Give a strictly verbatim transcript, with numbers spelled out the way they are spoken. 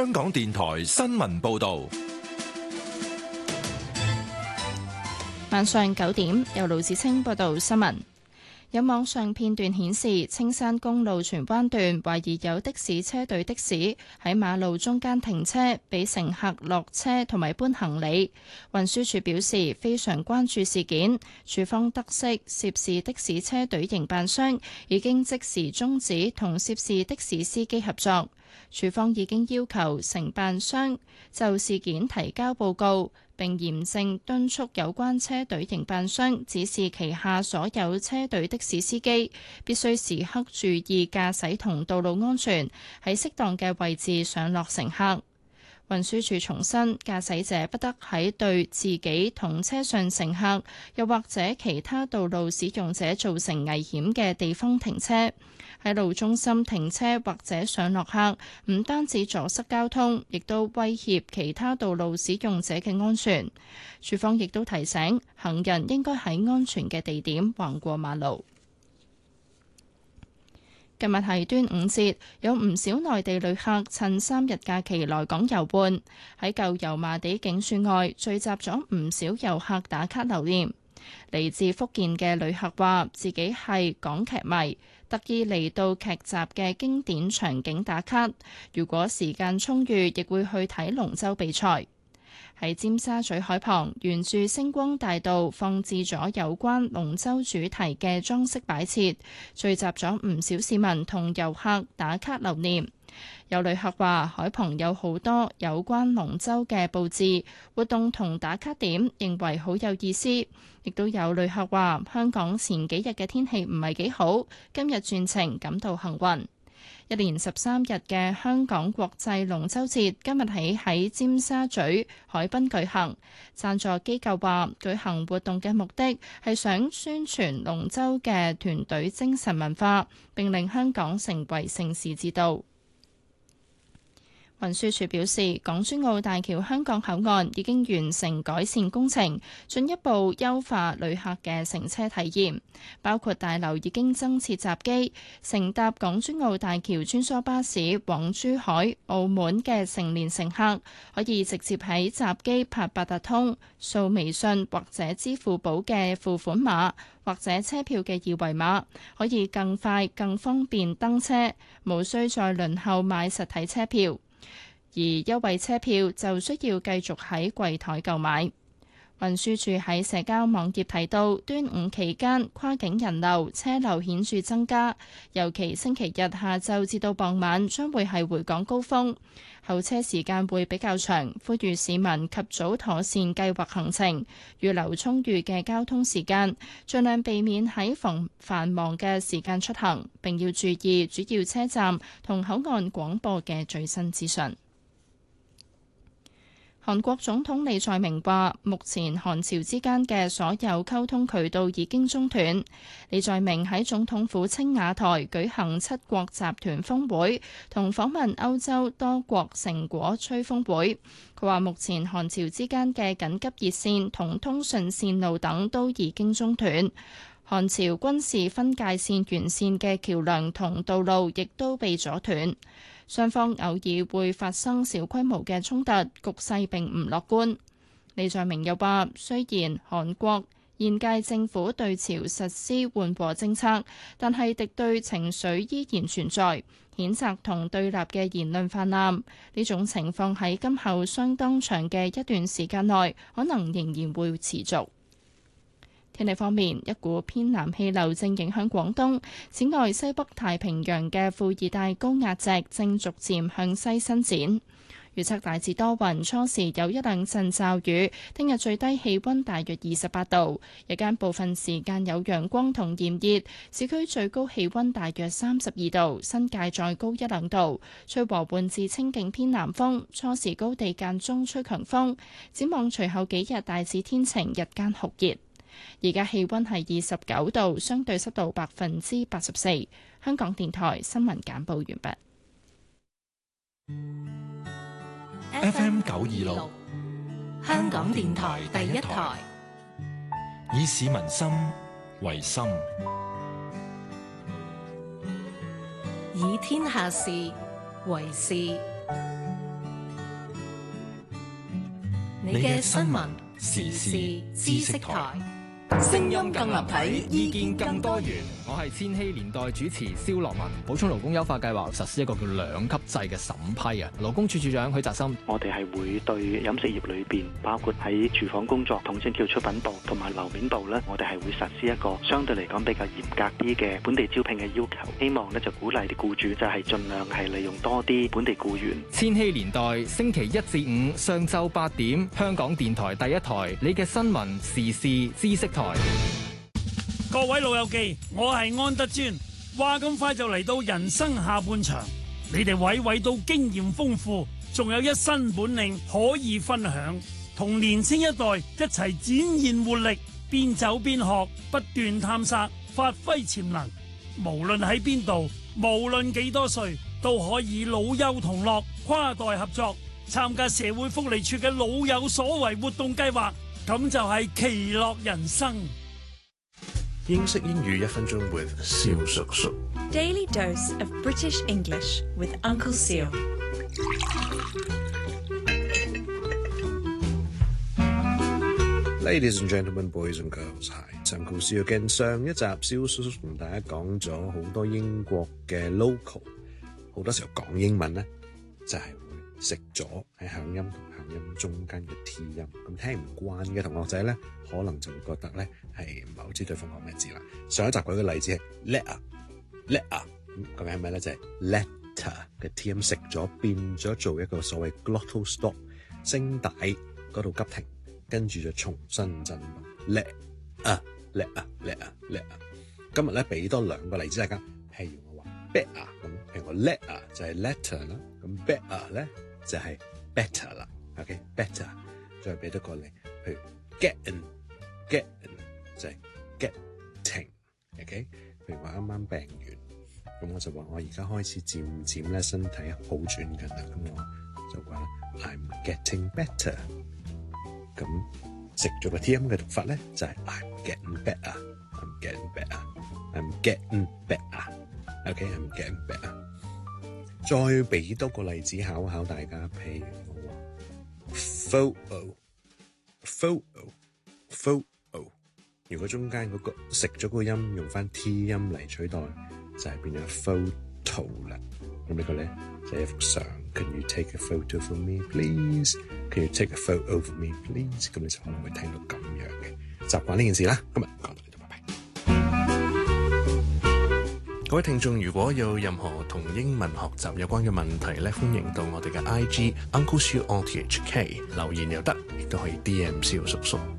香港電台新聞報道。 晚上九點，由盧子清報道新聞。有網上片段顯示，青山公路荃灣段懷疑有的士車隊的士喺馬路中間停車，俾乘客落車同埋搬行李。運輸署表示非常關注事件，署方得悉涉事的士車隊營辦商已經即時終止同涉事的士司機合作。署方已經要求承辦商就事件提交報告，並嚴正敦促有關車隊營辦商指示旗下所有車隊的士司機必須時刻注意駕駛同道路安全，喺適當嘅位置上落乘客。運輸署重申，駕駛者不得喺對自己同車上乘客，又或者其他道路使用者造成危險嘅地方停車。喺路中心停車或者上落客，唔單止阻塞交通，亦都威脅其他道路使用者嘅安全。署方亦都提醒行人應該喺安全嘅地點橫過馬路。今日係端午節，有唔少內地旅客趁三日假期來港遊玩。喺舊油麻地警署外聚集咗唔少遊客打卡留念。嚟自福建嘅旅客話自己係港劇迷，特意嚟到劇集嘅經典場景打卡。如果時間充裕，亦會去睇龍舟比賽。喺尖沙咀海旁，沿住星光大道放置咗有關龍舟主題嘅裝飾擺設，聚集咗唔少市民同遊客打卡留念。有旅客話海旁有好多有關龍舟嘅佈置活動同打卡點，認為好有意思。亦都有旅客話香港前幾日嘅天氣唔係幾好，今日轉晴感到幸運。一連十三日嘅香港國際龍舟節今日起喺尖沙咀海濱舉行。贊助機構話舉行活動嘅目的係想宣傳龍舟嘅團隊精神文化，並令香港成為盛事之都。運輸署表示，港珠澳大橋香港口岸已經完成改善工程，進一步優化旅客嘅乘車體驗，包括大樓已經增設閘機，乘搭港珠澳大橋穿梭巴士往珠海、澳門嘅成年乘客可以直接喺閘機拍八達通、掃微信或者支付寶嘅付款碼，或者車票嘅二維碼，可以更快、更方便登車，無需再輪候買實體車票。而優惠車票就需要繼續喺櫃台購買。運輸署喺社交網頁提到，端午期間跨境人流車流顯著增加，尤其星期日下晝至到傍晚將會係回港高峰，候車時間會比較長，呼籲市民及早妥善計劃行程，預留充裕嘅交通時間，盡量避免喺繁繁忙嘅時間出行，並要注意主要車站同口岸廣播嘅最新資訊。韓國總統李在明話，目前韓朝之間嘅所有溝通渠道已經中斷。李在明喺總統府青瓦台舉行七國集團峰會，同訪問歐洲多國成果吹風會。佢話目前韓朝之間嘅緊急熱線同通訊線路等都已經中斷，韓朝軍事分界線沿線嘅橋樑同道路亦都被阻斷。雙方偶爾會發生小規模嘅衝突，局勢並唔樂觀。李在明又話，雖然韓國現屆政府對朝實施緩和政策，但係敵對情緒依然存在，譴責同對立嘅言論泛濫。呢種情況喺今後相當長嘅一段時間內，可能仍然會持續。天氣方面，一股偏南氣流正影響廣東。此外，西北太平洋嘅副熱帶高壓脊正逐漸向西伸展。預測大致多雲，初時有一兩陣驟雨。聽日最低氣溫大約二十八度，日間部分時間有陽光同炎熱。市區最高氣溫大約三十二度，新界再高一兩度。吹和緩至清勁偏南風，初時高地間中吹強風。展望隨後幾日大致天晴，日間酷熱。而家氣溫係二十九度，相對濕度百分之八十四。香港電台新聞簡報完畢。 F M 九二六， 香港電台第一台， 以市民心為心， 以天下事為事。 你嘅新聞時事知識台，聲音更立體，意見更多元。 我係千禧年代主持蕭樂文。補充勞工優化計劃實施一個叫兩級制嘅審批啊。勞工處處長許澤森， 我哋係會對飲食業裏邊，包括喺廚房工作，統稱叫出品部同埋樓面部咧，我哋係會實施一個相對嚟講比較嚴格啲嘅本地招聘嘅要求，希望咧就鼓勵啲僱主就係盡量係利用多啲本地僱員。 千禧年代星期一至五上晝八點，香港電台第一台，你嘅新聞時事知識台。 各位老友記，我係安德尊。話咁快就嚟到人生下半場，你哋娓娓到經驗豐富，仲有一身本領可以分享，同年青一代一齊展現活力，邊走邊學，不斷探索，發揮潛能。無論喺邊度，無論幾多歲，都可以老幼同樂，跨代合作，參加社會福利處嘅老有所為活動計劃，咁就係其樂人生。 英式英語一分鐘 with 蕭叔叔。 Daily dose of British English with Uncle Seal。 Ladies and gentlemen, boys and girls, hi， Uncle Seal again。上一集蕭叔叔同大家講咗好多英國嘅 local， 好多時候講英文咧就係、是、會食咗喺響音同響音中間嘅 T 音，咁聽唔慣嘅同學仔咧，可能就會覺得咧係唔係好知對方講咩字啦。上一集舉嘅例子係 letter letter， 咁究竟係咩咧？就係、是、letter 嘅 T 音食咗，變咗做一個所謂 glottal stop， 聲帶嗰度急停，跟住就重新震動 letter letter letter letter。今日咧俾多兩個例子大家，譬如我話 better 咁，譬如我 letter 就係 letter 啦，咁 better 咧就係 better 啦。OK better， 再俾多個例，譬如 getting getting 就係 getting。OK， 譬如話啱啱病完，咁我就話我而家開始漸漸咧身體好轉緊啦，咁我就話 I'm getting better。咁食咗個 T 音嘅讀法咧就係、是、I'm getting better，I'm getting better，I'm getting better。OK，I'm getting better。再俾多個例子考考大家，譬如我話 photo photo photo。如果中間嗰、那個食咗個音用翻 T 音嚟取代，就係、是、變咗 photo 啦。咁呢個咧就係一幅相。Can you take a photo for me, please? Can you take a photo for me, please? 咁你就可能會聽到咁樣嘅習慣呢件事啦。今日講到呢度，拜拜。各位聽眾，如果有任何同英文學習有關嘅問題咧，歡迎到我哋嘅 I G Uncle Siu O T H K 留言又得，亦都可以 D M 蕭叔叔。